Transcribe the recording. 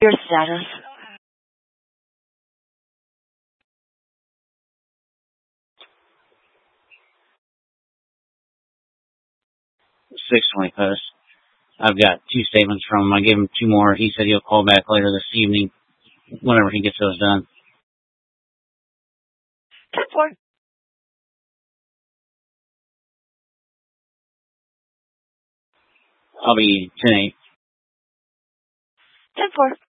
Your status. 620 post. I've got 2 statements from him. I gave him 2 more. He said he'll call back later this evening whenever he gets those done. 10-4. I'll be 10-8. 10-4.